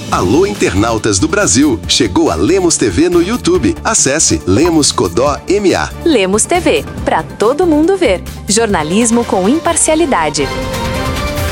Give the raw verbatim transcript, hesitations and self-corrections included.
Alô, internautas do Brasil! Chegou a Lemos T V no YouTube. Acesse Lemos Codó M A. Lemos T V, para todo mundo ver. Jornalismo com imparcialidade.